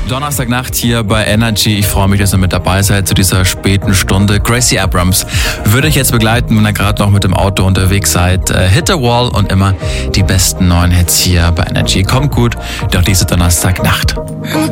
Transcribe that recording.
Donnerstagnacht hier bei Energy. Ich freue mich, dass ihr mit dabei seid zu dieser späten Stunde. Gracie Abrams würde ich jetzt begleiten, wenn ihr gerade noch mit dem Auto unterwegs seid. Hit the Wall und immer die besten neuen Hits hier bei Energy. Kommt gut durch diese Donnerstagnacht.